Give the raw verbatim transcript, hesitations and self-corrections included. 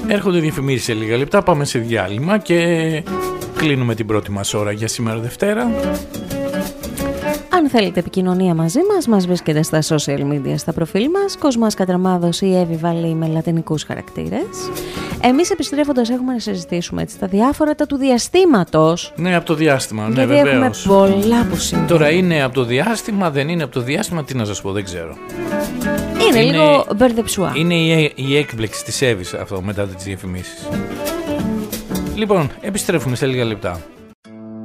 Έρχονται διαφημίσεις σε λίγα λεπτά, πάμε σε διάλειμμα και κλείνουμε την πρώτη μας ώρα για σήμερα Δευτέρα. Αν θέλετε επικοινωνία μαζί μας, μας βρίσκεται στα social media, στα προφίλ μας, Κοσμάς Κατραμάδος ή Εύη Βαλή με λατινικούς χαρακτήρες. Εμείς επιστρέφοντας έχουμε να συζητήσουμε έτσι τα διάφορα τα του διαστήματος. Ναι, από το διάστημα, ναι, γιατί βεβαίως. Έχουμε πολλά που συμβαίνουν. Τώρα είναι από το διάστημα, δεν είναι από το διάστημα, τι να σας πω, δεν ξέρω. Είναι, είναι λίγο μπερδεψουά. Είναι η, η έκπληξη της Εύης αυτό μετά τις διαφημίσεις. Λοιπόν, επιστρέφουμε σε λίγα λεπτά.